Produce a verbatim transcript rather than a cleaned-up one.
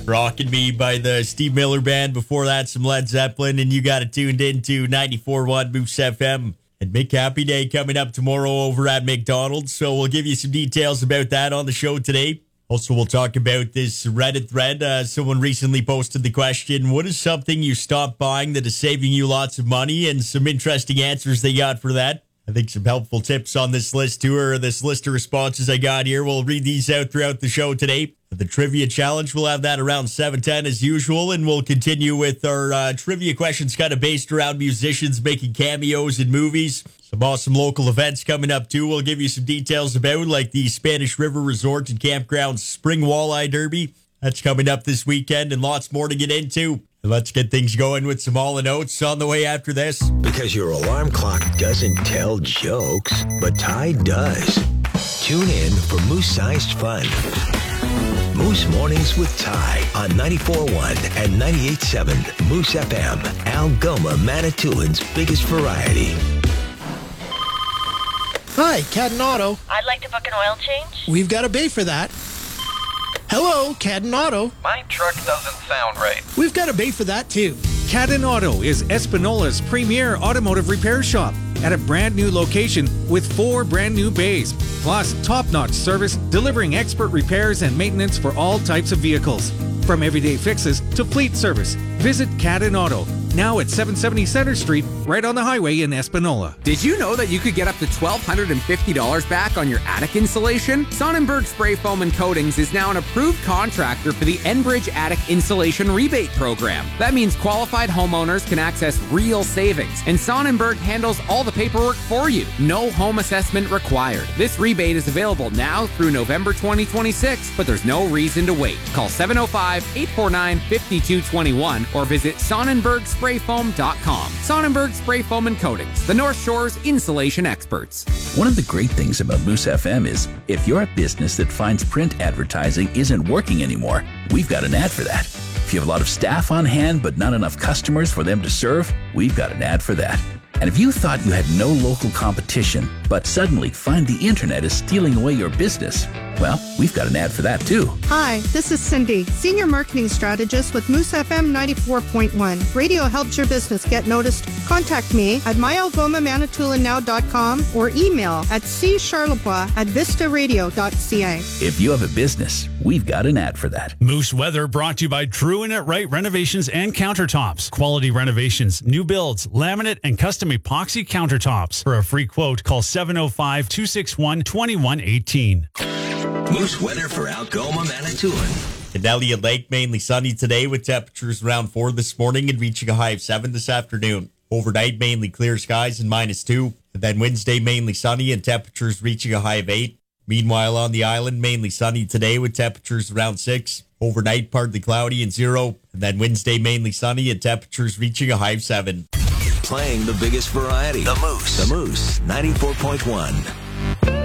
Rockin' Me by the Steve Miller Band. Before that, some Led Zeppelin, and you got it tuned into ninety-four point one Moose F M. And Mick Happy Day coming up tomorrow over at McDonald's, so we'll give you some details about that on the show today. Also, we'll talk about this Reddit thread. Uh, someone recently posted the question, what is something you stopped buying that is saving you lots of money? And some interesting answers they got for that. I think some helpful tips on this list too, or this list of responses I got here. We'll read these out throughout the show today. The trivia challenge, we'll have that around seven ten as usual, and we'll continue with our uh, trivia questions kind of based around musicians making cameos in movies. Some awesome local events coming up too. We'll give you some details about, like the Spanish River Resort and Campground Spring Walleye Derby. That's coming up this weekend, and lots more to get into. Let's get things going with some All in Oats on the way after this. Because your alarm clock doesn't tell jokes, but Tide does. Tune in for Moose-sized fun. Moose Mornings with Ty on ninety-four point one and ninety-eight point seven Moose F M, Algoma, Manitoulин's biggest variety. Hi, Cadden Auto. I'd like to book an oil change. We've got a bay for that. Hello, Cadden Auto. My truck doesn't sound right. We've got a bay for that too. Cadden Auto is Espinola's premier automotive repair shop at a brand new location with four brand new bays, plus top-notch service delivering expert repairs and maintenance for all types of vehicles. From everyday fixes to fleet service, visit Cadden Auto, now at seven seventy Center Street, right on the highway in Espinola. Did you know that you could get up to one thousand two hundred fifty dollars back on your attic insulation? Sonnenberg Spray Foam and Coatings is now an approved contractor for the Enbridge Attic Insulation Rebate Program. That means qualified homeowners can access real savings, and Sonnenberg handles all the paperwork for you. No home assessment required. This rebate is available now through November twenty twenty-six, but there's no reason to wait. Call seven oh five, eight four nine, five two two one or visit Sonnenberg Spray Foam dot com. Sonnenberg Spray Foam and Coatings, the North Shore's insulation experts. One of the great things about Moose F M is if you're a business that finds print advertising isn't working anymore, we've got an ad for that. If you have a lot of staff on hand but not enough customers for them to serve, we've got an ad for that. And if you thought you had no local competition, but suddenly find the internet is stealing away your business, well, we've got an ad for that too. Hi, this is Cindy, Senior Marketing Strategist with Moose F M ninety-four point one. Radio helps your business get noticed. Contact me at my algoma manitoulin now dot com or email at c charlebois at vista radio dot c a. If you have a business, we've got an ad for that. Moose Weather brought to you by True and It Right Renovations and Countertops. Quality renovations, new builds, laminate, and custom epoxy countertops. For a free quote, call seven oh five, two six one, two one one eight. Moose weather for Algoma, Manitoulin. In Elliott Lake, mainly sunny today with temperatures around four this morning and reaching a high of seven this afternoon. Overnight, mainly clear skies and minus two. And then Wednesday, mainly sunny and temperatures reaching a high of eight. Meanwhile, on the island, mainly sunny today with temperatures around six. Overnight, partly cloudy and zero. And then Wednesday, mainly sunny and temperatures reaching a high of seven. Playing the biggest variety. The Moose. The Moose, ninety-four point one.